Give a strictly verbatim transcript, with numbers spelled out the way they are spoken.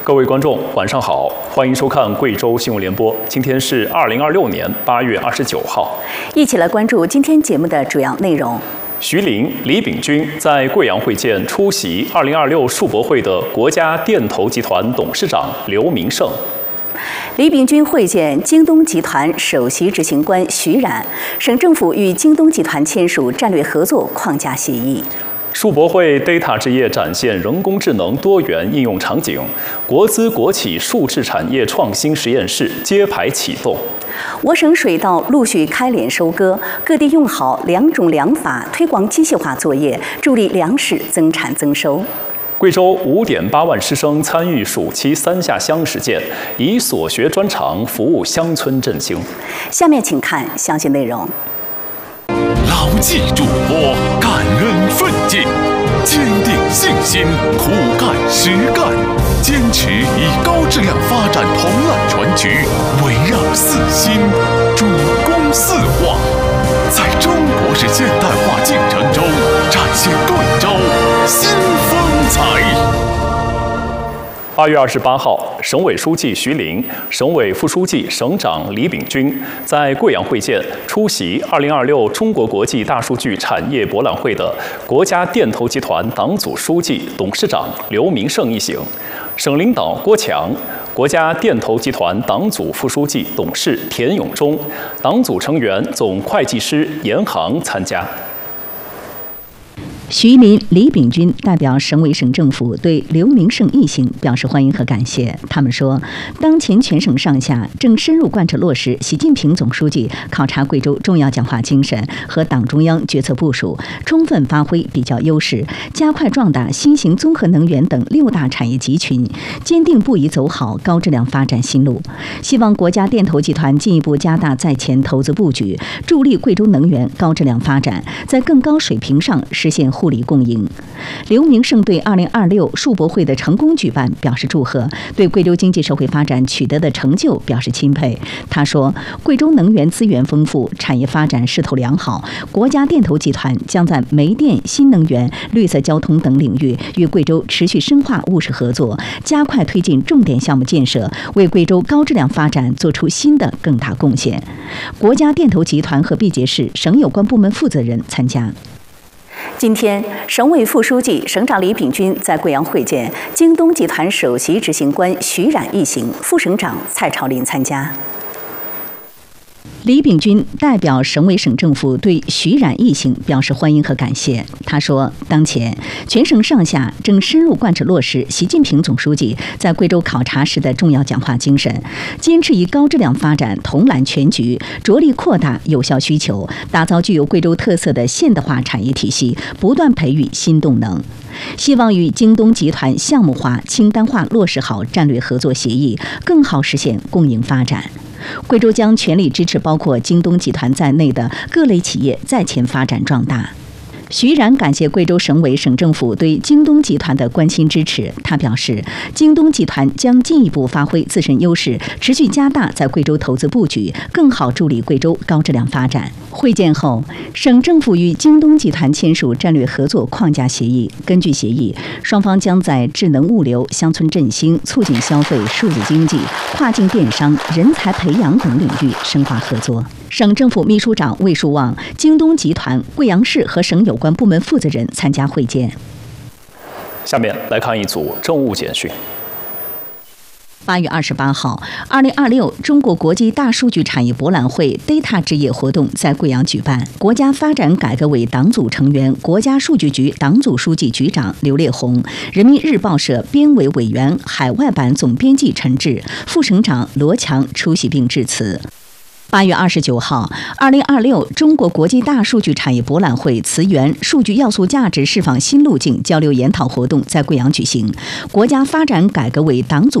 各位观众，晚上好，欢迎收看贵州新闻联播。今天是二零二六年八月二十九号， 一起来关注今天节目的主要内容。 徐凌、李秉钧在贵阳会见出席二零二六世博会的国家电投集团董事长刘明胜。 李秉钧会见京东集团首席执行官徐冉，省政府与京东集团签署战略合作框架协议。 世博会 Data 之夜展现人工智能多元应用场景，国资国企数智产业创新实验室揭牌启动。 我省水稻陆续开镰收割，各地用好良种良法，推广机械化作业，助力粮食增产增收。 贵州五点八万师生参与暑期三下乡实践，以所学专长服务乡村振兴。 下面请看详细内容。 牢记嘱托，感恩奋进，坚定信心，苦干实干，坚持以高质量发展统揽全局，围绕四新，主攻四化，在中国式现代化进程中展现贵州新风采。 八月二十八号，省委书记徐凌、省委副书记、省长李秉钧在贵阳会见出席二零二六中国国际大数据产业博览会的国家电投集团党组书记、董事长刘明胜一行，省领导郭强、国家电投集团党组副书记、董事田永忠、党组成员总会计师严航参加。 徐凌、李秉钧代表省委省政府对刘明胜一行表示欢迎和感谢。他们说，当前全省上下正深入贯彻落实习近平总书记考察贵州重要讲话精神和党中央决策部署，充分发挥比较优势，加快壮大新型综合能源等六大产业集群，坚定不移走好高质量发展新路。希望国家电投集团进一步加大在前投资布局，助力贵州能源高质量发展，在更高水平上实现互利共赢。刘明胜对二零二六世博会的成功举办表示祝贺，对贵州经济社会发展取得的成就表示钦佩。他说，贵州能源资源丰富，产业发展势头良好，国家电投集团将在煤电、新能源、绿色交通等领域与贵州持续深化务实合作，加快推进重点项目建设，为贵州高质量发展做出新的更大贡献。国家电投集团和毕节市省有关部门负责人参加。今天，省委副书记、省长李秉钧在贵阳会见京东集团首席执行官徐冉一行，副省长蔡朝林参加。李秉钧代表省委省政府对徐冉一行表示欢迎和感谢。他说，当前全省上下正深入贯彻落实习近平总书记在贵州考察时的重要讲话精神，坚持以高质量发展统揽全局，着力扩大有效需求，打造具有贵州特色的现代化产业体系，不断培育新动能。希望与京东集团项目化、清单化落实好战略合作协议，更好实现共赢发展。贵州将全力支持包括京东集团在内的各类企业在前发展壮大。徐冉感谢贵州省委省政府对京东集团的关心支持。他表示，京东集团将进一步发挥自身优势，持续加大在贵州投资布局，更好助力贵州高质量发展。会见后，省政府与京东集团签署战略合作框架协议。根据协议，双方将在智能物流、乡村振兴、促进消费、数字经济、跨境电商、人才培养等领域深化合作。省政府秘书长魏树旺、京东集团贵阳市和省有关部门负责人参加会见。 下面来看一组政务简讯。 八月二十八号，二零二六中国国际大数据产业博览会 Data 之夜活动在贵阳举办。国家发展改革委党组成员、国家数据局党组书记、局长刘烈宏，人民日报社编委委员、海外版总编辑陈志，副省长罗强出席并致辞。八月二十九号，二零二六中国国际大数据产业博览会词源数据要素价值释放新路径交流研讨活动在贵阳举行。国家发展改革委党组